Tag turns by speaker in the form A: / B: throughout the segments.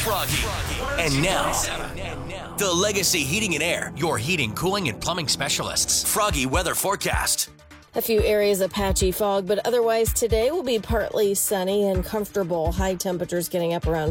A: Froggy. And now, the Legacy Heating and Air, your heating, cooling, and plumbing specialists. Froggy weather forecast.
B: A few areas of patchy fog, but otherwise today will be partly sunny and comfortable. High temperatures getting up around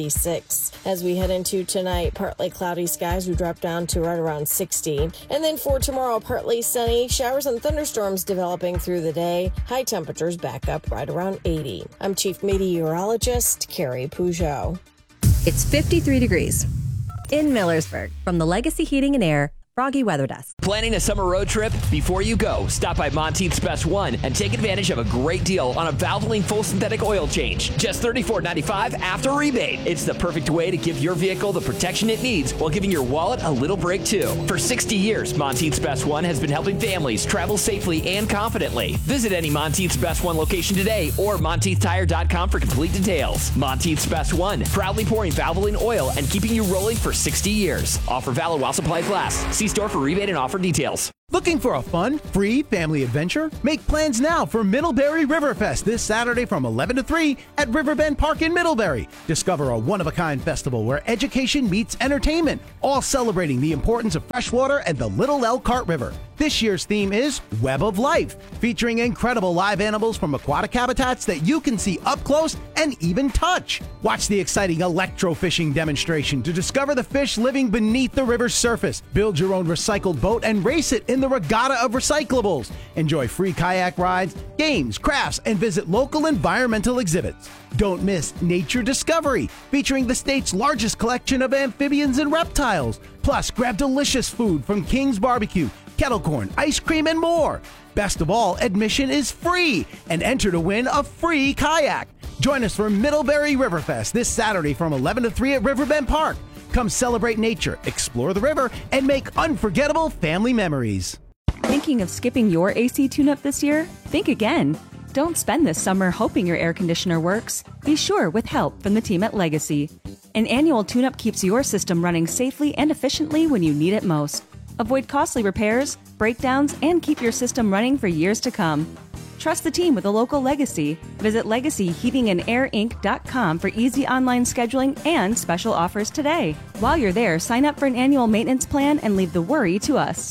B: 76. As we head into tonight, partly cloudy skies, we drop down to right around 60. And then for tomorrow, partly sunny, showers and thunderstorms developing through the day. High temperatures back up right around 80. I'm Chief Meteorologist Carrie Peugeot.
C: It's 53 degrees in Millersburg. From the Legacy Heating and Air Froggy Weather Desk.
D: Planning a summer road trip? Before you go, stop by Monteith's Best One and take advantage of a great deal on a Valvoline full synthetic oil change. Just $34.95 after rebate. It's the perfect way to give your vehicle the protection it needs while giving your wallet a little break too. For 60 years, Monteith's Best One has been helping families travel safely and confidently. Visit any Monteith's Best One location today or MonteithTire.com for complete details. Monteith's Best One, proudly pouring Valvoline oil and keeping you rolling for 60 years. Offer valid while supplies last. See store for rebate and offer details.
E: Looking for a fun, free family adventure? Make plans now for Middlebury Riverfest this Saturday from 11 to 3 at Riverbend Park in Middlebury. Discover a one-of-a-kind festival where education meets entertainment, all celebrating the importance of freshwater and the Little Elkhart River. This year's theme is Web of Life, featuring incredible live animals from aquatic habitats that you can see up close and even touch. Watch the exciting electrofishing demonstration to discover the fish living beneath the river's surface. Build your own recycled boat and race it in the Regatta of Recyclables. Enjoy free kayak rides, games, crafts, and visit local environmental exhibits. Don't miss Nature Discovery, featuring the state's largest collection of amphibians and reptiles. Plus, grab delicious food from King's Barbecue, kettle corn, ice cream, and more. Best of all, admission is free, and enter to win a free kayak. Join us for Middlebury Riverfest this Saturday from 11 to 3 at Riverbend Park. Come celebrate nature, explore the river, and make unforgettable family memories.
C: Thinking of skipping your AC tune-up this year? Think again. Don't spend this summer hoping your air conditioner works. Be sure with help from the team at Legacy. An annual tune-up keeps your system running safely and efficiently when you need it most. Avoid costly repairs, breakdowns, and keep your system running for years to come. Trust the team with a local Legacy. Visit LegacyHeatingandAirInc.com for easy online scheduling and special offers today. While you're there, sign up for an annual maintenance plan and leave the worry to us.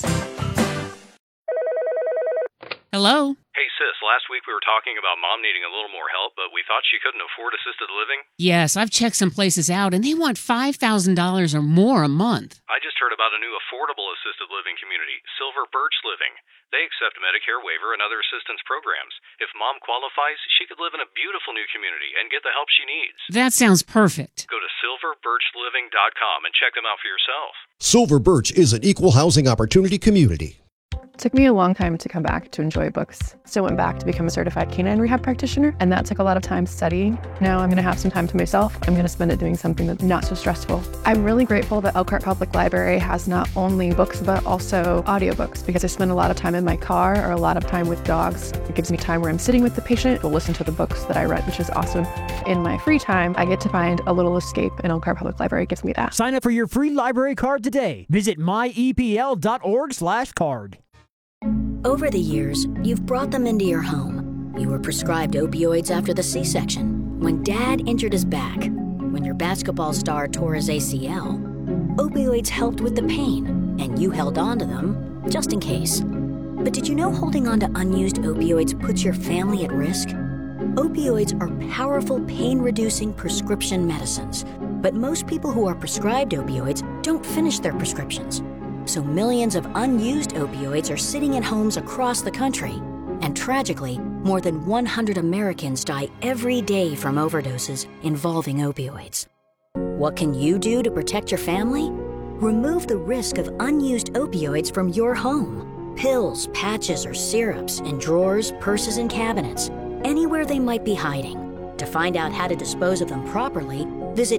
F: Hello?
G: Hey sis, last week we were talking about mom needing a little more help, but we thought she couldn't afford assisted living.
F: Yes, I've checked some places out, and they want $5,000 or more a month.
G: I just heard about a new affordable assisted living community, Silver Birch Living. They accept Medicare waiver and other assistance programs. If mom qualifies, she could live in a beautiful new community and get the help she needs.
F: That sounds perfect.
G: Go to silverbirchliving.com and check them out for yourself.
H: Silver Birch is an equal housing opportunity community.
I: It took me a long time to come back to enjoy books. So I went back to become a certified canine rehab practitioner, and that took a lot of time studying. Now I'm going to have some time to myself. I'm going to spend it doing something that's not so stressful. I'm really grateful that Elkhart Public Library has not only books, but also audiobooks, because I spend a lot of time in my car or a lot of time with dogs. It gives me time where I'm sitting with the patient to listen to the books that I read, which is awesome. In my free time, I get to find a little escape, and Elkhart Public Library gives me that.
J: Sign up for your free library card today. Visit myepl.org/card.
K: Over the years, you've brought them into your home. You were prescribed opioids after the C-section, when Dad injured his back, when your basketball star tore his ACL. Opioids helped with the pain, and you held on to them just in case. But did you know holding on to unused opioids puts your family at risk? Opioids are powerful pain-reducing prescription medicines, but most people who are prescribed opioids don't finish their prescriptions. So millions of unused opioids are sitting in homes across the country. And tragically, more than 100 Americans die every day from overdoses involving opioids. What can you do to protect your family? Remove the risk of unused opioids from your home. Pills, patches, or syrups in drawers, purses, and cabinets, anywhere they might be hiding. To find out how to dispose of them properly, visit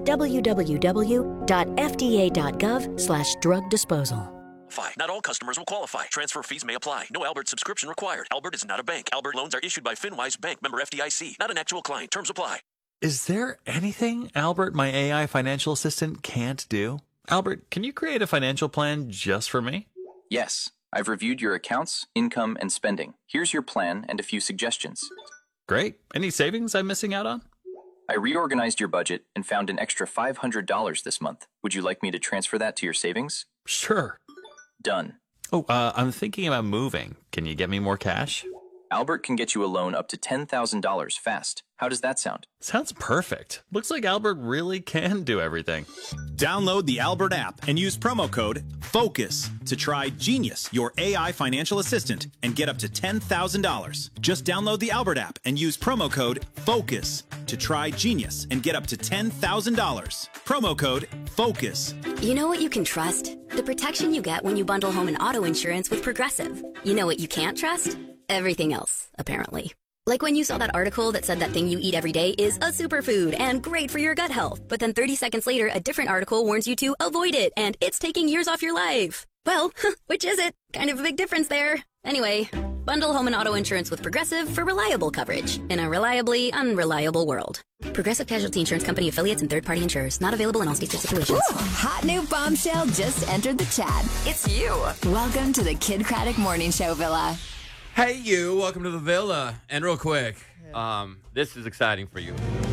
K: www.fda.gov/drug disposal.
L: Not all customers will qualify. Transfer fees may apply. No Albert subscription required. Albert is not a bank. Albert loans are issued by FinWise Bank, member FDIC. Not an actual client. Terms apply.
M: Is there anything Albert, my AI financial assistant, can't do? Albert, can you create a financial plan just for me?
N: Yes. I've reviewed your accounts, income, and spending. Here's your plan and a few suggestions.
M: Great. Any savings I'm missing out on?
N: I reorganized your budget and found an extra $500 this month. Would you like me to transfer that to your savings?
M: Sure.
N: Done.
M: Oh, I'm thinking about moving. Can you get me more cash?
N: Albert can get you a loan up to $10,000 fast. How does that sound?
M: Sounds perfect. Looks like Albert really can do everything.
O: Download the Albert app and use promo code FOCUS to try Genius, your AI financial assistant, and get up to $10,000. Just download the Albert app and use promo code FOCUS to try Genius and get up to $10,000. Promo code FOCUS.
P: You know what you can trust? The protection you get when you bundle home and auto insurance with Progressive. You know what you can't trust? Everything else, apparently. Like when you saw that article that said that thing you eat every day is a superfood and great for your gut health, but then 30 seconds later, a different article warns you to avoid it and it's taking years off your life. Well, which is it? Kind of a big difference there. Anyway, bundle home and auto insurance with Progressive for reliable coverage in a reliably unreliable world. Progressive Casualty Insurance Company affiliates and third-party insurers. Not available in all states or situations.
Q: Ooh, hot new bombshell just entered the chat. It's you. Welcome to the Kid Craddock Morning Show Villa.
R: Hey, you. Welcome to the Villa. And real quick, this is exciting for you.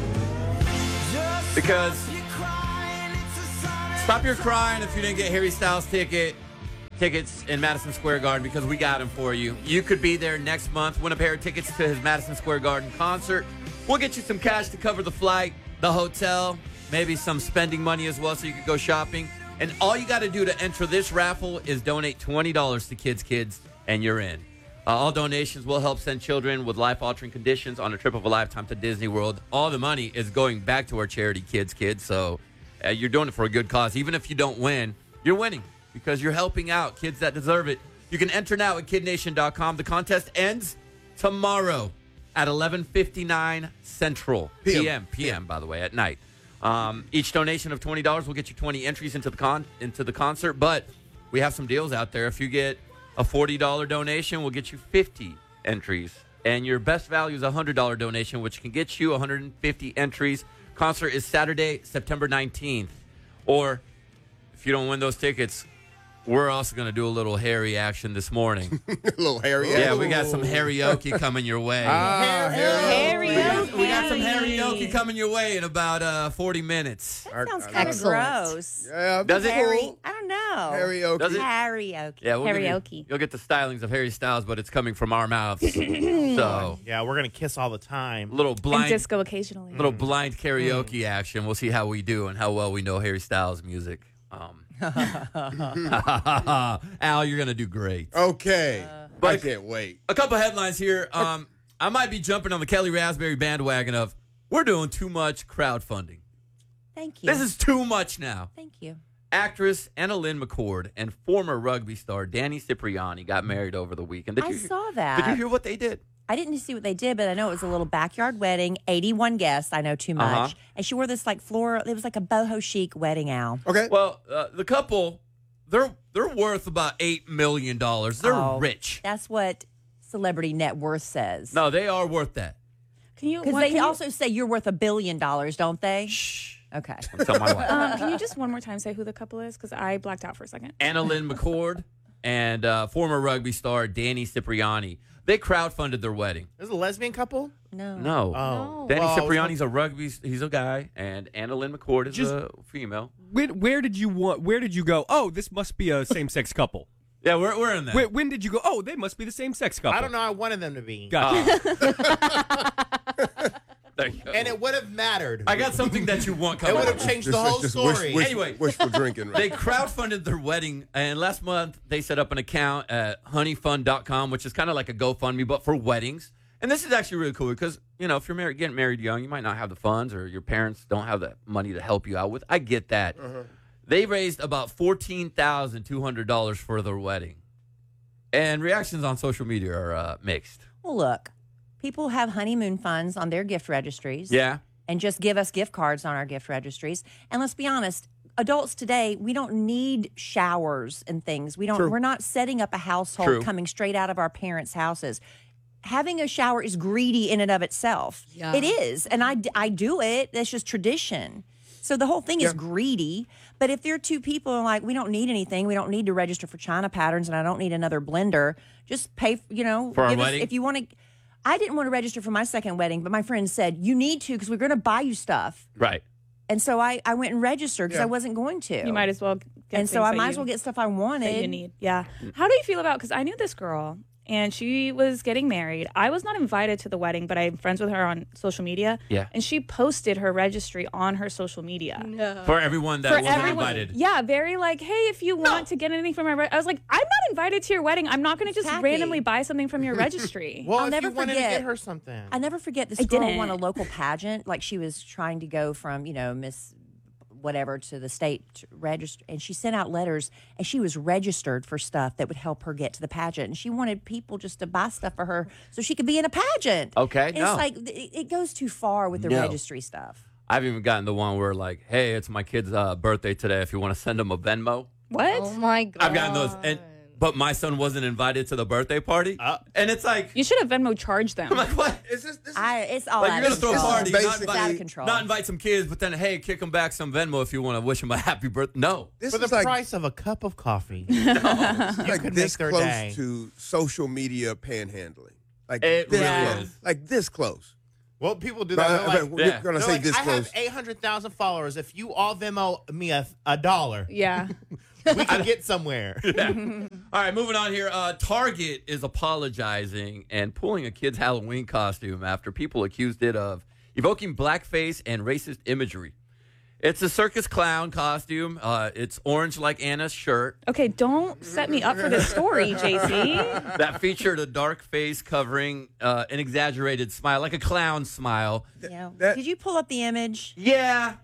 R: Because stop your crying if you didn't get Harry Styles tickets in Madison Square Garden, because we got them for you. You could be there next month. Win a pair of tickets to his Madison Square Garden concert. We'll get you some cash to cover the flight, the hotel, maybe some spending money as well so you could go shopping. And all you got to do to enter this raffle is donate $20 to Kids, and you're in. All donations will help send children with life-altering conditions on a trip of a lifetime to Disney World. All the money is going back to our charity, Kids. So you're doing it for a good cause. Even if you don't win, you're winning because you're helping out kids that deserve it. You can enter now at KidNation.com. The contest ends tomorrow at 11:59 Central p.m. By the way, at night. Each donation of $20 will get you 20 entries into the concert. But we have some deals out there. If you get a $40 donation will get you 50 entries. And your best value is a $100 donation, which can get you 150 entries. Concert is Saturday, September 19th. Or if you don't win those tickets, we're also going to do a little Harry action this morning.
S: A little Harry action?
R: Yeah, we got some karaoke coming your way.
T: Karaoke.
R: We got some karaoke coming your way in about 40 minutes.
T: That sounds kind of gross.
S: Yeah,
R: does it?
T: I don't know.
S: Karaoke.
R: Does it?
T: Karaoke.
R: Yeah,
T: karaoke.
R: You'll get the stylings of Harry Styles, but it's coming from our mouths. So
U: yeah, we're gonna kiss all the time.
R: Little blind
V: and disco occasionally.
R: Little blind karaoke action. We'll see how we do and how well we know Harry Styles music. Al, you're gonna do great.
S: Okay, I can't wait.
R: A couple headlines here. I might be jumping on the Kelly Raspberry bandwagon of we're doing too much crowdfunding.
T: Thank you.
R: This is too much now.
T: Thank you.
R: Actress Annalyn McCord and former rugby star Danny Cipriani got married over the weekend.
T: I saw that.
R: Did you hear what they did?
T: I didn't see what they did, but I know it was a little backyard wedding, 81 guests. I know too much. And she wore this like floral, it was like a boho chic wedding, Al.
S: Okay.
R: Well, the couple, they're worth about $8 million. They're rich.
T: That's what Celebrity Net Worth says.
R: No, they are worth that.
T: Because they also say you're worth $1 billion, don't they? Shh. Okay.
R: Tell my wife.
V: Can you just one more time say who the couple is? Because I blacked out for a second.
R: Annalyn McCord and former rugby star Danny Cipriani. They crowdfunded their wedding.
U: Is it a lesbian couple?
R: No.
U: Oh.
R: Danny Cipriani's he's a guy, and Annalyn McCord is a female.
W: Where did you go? Oh, this must be a same-sex couple.
R: Yeah, we're in that.
W: When did you go? Oh, they must be the same-sex couple.
U: I don't know. I wanted them to be.
W: Gotcha.
R: There you go.
U: And it would have mattered.
R: I got something that you want coming.
U: It would have changed the whole story.
R: Anyway,
S: wishful drinking. Right?
R: They crowdfunded their wedding, and last month they set up an account at honeyfund.com, which is kind of like a GoFundMe, but for weddings. And this is actually really cool because, if you're getting married young, you might not have the funds or your parents don't have the money to help you out with. I get that. They raised about $14,200 for their wedding. And reactions on social media are mixed.
T: Well, look. People have honeymoon funds on their gift registries.
R: Yeah.
T: And just give us gift cards on our gift registries. And let's be honest, adults today, we don't need showers and things. We're not setting up a household coming straight out of our parents' houses. Having a shower is greedy in and of itself.
V: Yeah.
T: It is. And I do it. That's just tradition. So the whole thing is greedy. But if there are two people and like, we don't need anything, we don't need to register for China patterns, and I don't need another blender, just pay,
R: for our wedding?
T: If you want to. I didn't want to register for my second wedding, but my friend said, you need to because we're going to buy you stuff.
R: Right.
T: And so I went and registered because I wasn't going to.
V: You might as well get
T: And so
V: things
T: I
V: that
T: might
V: you-
T: as well get stuff I wanted.
V: that you need. Yeah. How do you feel about, because I knew this girl and she was getting married. I was not invited to the wedding, but I'm friends with her on social media.
R: Yeah.
V: And she posted her registry on her social media.
A: No.
R: For everyone that wasn't invited.
V: Yeah, very like, hey, if you want to get anything from my I was like, I'm not invited to your wedding. I'm not going to just
T: Tacky.
V: randomly buy something from your registry.
U: Well,
T: I'll
U: if
T: never
U: you wanted to
T: forget.
U: get her something.
T: I never forget this
V: I
T: girl
V: didn't.
T: won a local pageant. Like she was trying to go from, Miss whatever to the state register, and she sent out letters, and she was registered for stuff that would help her get to the pageant, and she wanted people just to buy stuff for her so she could be in a pageant.
R: Okay,
T: And
R: no.
T: it's like it goes too far with the
R: No.
T: registry stuff.
R: I've even gotten the one where like, hey, it's my kid's birthday today. If you want to send him a Venmo.
V: What?
A: Oh my god.
R: I've gotten those. But my son wasn't invited to the birthday party. And it's like,
V: You should have Venmo charged them.
R: I'm like, what?
U: Is this
T: It's all
R: Like,
T: out
R: you're going
T: of
R: to throw a
T: control.
R: party,
U: Basically-
T: It's out of control.
R: not invite some kids, but then, hey, kick them back some Venmo if you want to wish them a happy birthday. No.
U: For
S: This
U: the
S: is like,
U: price of a cup of coffee.
S: this is like
U: could
S: this
U: make their
S: close
U: day.
S: to social media panhandling. Like
R: It
S: this
R: really
S: close.
R: is.
S: Like this close.
U: Well, people do
S: No,
U: that. They're like,
S: we're
R: Yeah.
S: going to
U: they're
S: say
U: like,
S: this
U: I
S: close.
U: have 800,000 followers. If you all Venmo me $1,
V: Yeah.
U: we can get somewhere.
R: All right, moving on here. Target is apologizing and pulling a kid's Halloween costume after people accused it of evoking blackface and racist imagery. It's a circus clown costume. It's orange like Anna's shirt.
V: Okay, don't set me up for this story, JC.
R: That featured a dark face covering an exaggerated smile, like a clown smile.
T: Yeah.
S: that-
T: Did you pull up the image?
R: Yeah.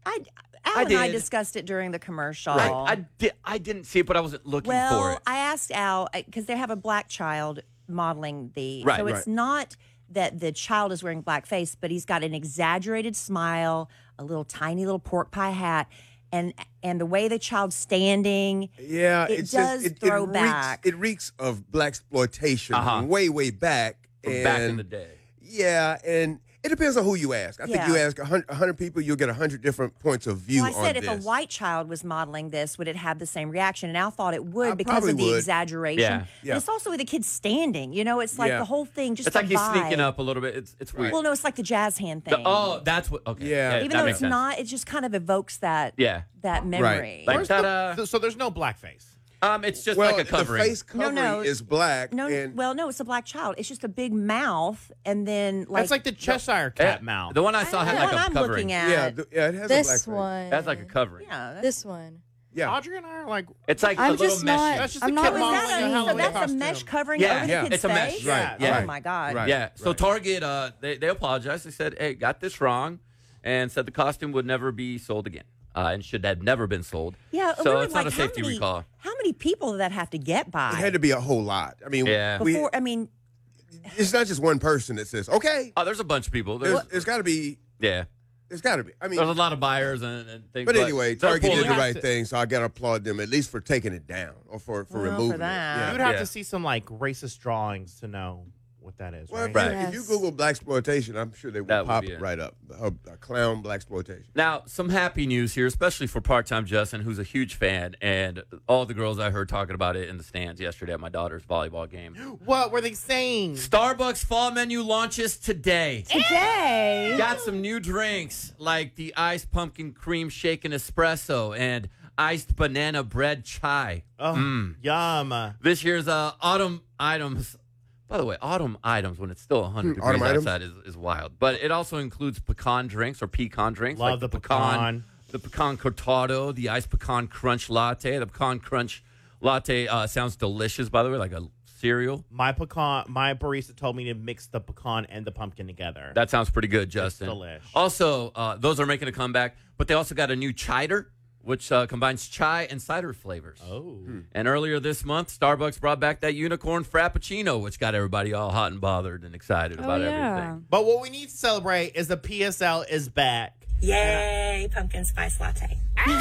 T: Al and I
R: did.
T: discussed it during the commercial.
R: I didn't see it, but I wasn't looking for
T: Well,
R: it.
T: I asked Al because they have a black child modeling the.
R: Right,
T: so it's
S: right.
T: not that the child is wearing blackface, but he's got an exaggerated smile, a little tiny little pork pie hat, and the way the child's standing.
S: Yeah,
T: it
S: it's
T: does
S: just,
T: throw
S: reeks,
T: back.
S: It reeks of black exploitation from way back.
R: From back in the day.
S: Yeah, and it depends on who you ask. I think
T: Yeah.
S: you ask 100 people, you'll get 100 different points of view
T: Well, I said
S: on
T: if a
S: this.
T: white child was modeling this, would it have the same reaction? And Al thought it would because
S: probably
T: of the
S: would.
T: exaggeration.
R: Yeah.
S: Yeah.
T: But it's also with the kid standing. It's like
S: Yeah.
T: the whole thing just
R: It's like
T: a
R: he's
T: vibe.
R: sneaking up a little bit. It's weird.
T: Well, no, it's like the jazz hand thing.
R: Oh, that's what. Okay.
S: Yeah.
T: Even
R: that
T: though
R: makes
T: it's
R: sense.
T: not, it just kind of evokes that that memory.
R: Like
U: Where's
R: ta-da.
U: so there's no blackface.
R: It's just
S: well,
R: like a covering.
S: the face covering is black.
T: No,
S: and
T: no, it's a black child. It's just a big mouth, and then like
U: That's like the Cheshire cat mouth.
R: The one I saw had
T: the
R: like
T: one
R: a
T: I'm
R: covering.
T: looking at.
S: yeah, it has a black
A: This
S: face.
A: one.
R: That's like a covering.
T: Yeah,
A: This one.
S: Yeah.
U: Audrey and I are like,
R: It's like
A: I'm
R: a little
A: just
R: mesh.
A: not-
U: that's just
A: I'm
U: a
A: not
U: kid
A: with
U: modeling
A: that.
U: a
T: so
U: Halloween
T: that's
U: costume.
T: a mesh covering
R: Yeah,
T: over
R: yeah,
T: the kid's
R: it's a mesh.
T: face.
S: Right,
R: yeah.
T: Oh my god.
S: Right.
R: Yeah. So Target, they apologized. They said, "Hey, got this wrong," and said the costume would never be sold again, and should have never been sold.
T: Yeah.
R: So
T: really,
R: it's
T: like,
R: not a
T: how
R: safety
T: many-
R: recall.
T: How many people did that have to get by?
S: It had to be a whole lot. I mean,
R: Yeah.
T: Before, I mean,
S: it's not just one person that says, okay.
R: Oh, there's a bunch of people.
S: There's got to be.
R: Yeah.
S: There's got to be. I mean,
R: There's a lot of buyers and things.
S: but anyway,
R: they're
S: Target did
R: pulling
S: the
R: it.
S: right thing, so I got to applaud them at least for taking it down or for removing
T: that.
S: it.
U: You would have to see some like racist drawings to know what that is.
S: Well,
U: right?
S: if you Google black exploitation, I'm sure they will
R: That would
S: pop
R: be
S: it
R: it.
S: right up. A clown black exploitation.
R: Now, some happy news here, especially for part-time Justin, who's a huge fan, and all the girls I heard talking about it in the stands yesterday at my daughter's volleyball game.
U: What were they saying?
R: Starbucks fall menu launches today.
V: Today?
R: Got some new drinks like the iced pumpkin cream shaken espresso and iced banana bread chai.
U: Oh, yum.
R: This year's autumn items. By the way, autumn items when it's still 100 degrees
S: autumn items?
R: outside is wild. But it also includes pecan drinks or pecan drinks.
U: Love
R: like
U: the pecan.
R: The pecan cortado, the iced pecan crunch latte. The pecan crunch latte sounds delicious, by the way, like a cereal.
U: My barista told me to mix the pecan and the pumpkin together.
R: That sounds pretty good, Justin.
U: delish.
R: Also, those are making a comeback, but they also got a new cider, which combines chai and cider flavors.
U: Oh.
R: And earlier this month, Starbucks brought back that unicorn frappuccino, which got everybody all hot and bothered and excited about everything.
U: But what we need to celebrate is the PSL is back.
T: yay, pumpkin spice latte.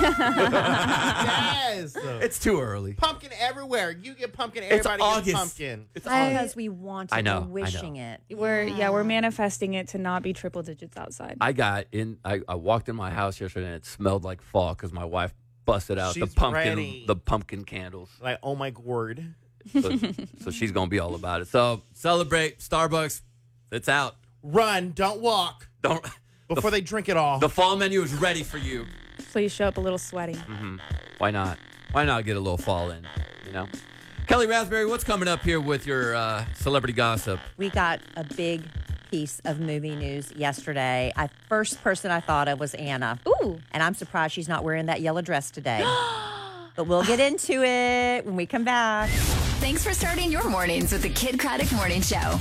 U: Yes.
R: It's too early.
U: Pumpkin everywhere. You get pumpkin,
R: It's
U: everybody
R: August.
U: gets pumpkin.
R: It's
T: Because we wanted,
R: I know,
T: we're wishing it.
V: We're manifesting it to not be triple digits outside.
R: I walked in my house yesterday and it smelled like fall because my wife busted out
U: She's ready.
R: the pumpkin candles.
U: Like, oh my gourd.
R: So she's gonna be all about it. So celebrate Starbucks. It's out.
U: Run, don't walk.
R: Don't
U: before they drink it all.
R: The fall menu is ready for you.
V: So you show up a little sweaty.
R: Mm-hmm. Why not? Why not get a little fall in? You know. Kelly Raspberry, what's coming up here with your celebrity gossip?
T: We got a big piece of movie news yesterday. First person I thought of was Anna.
V: Ooh.
T: And I'm surprised she's not wearing that yellow dress today. But we'll get into it when we come back.
Q: Thanks for starting your mornings with the Kid Craddock Morning Show.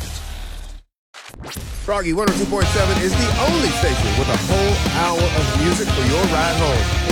S: Froggy 102.7 is the only station with a whole hour of music for your ride home.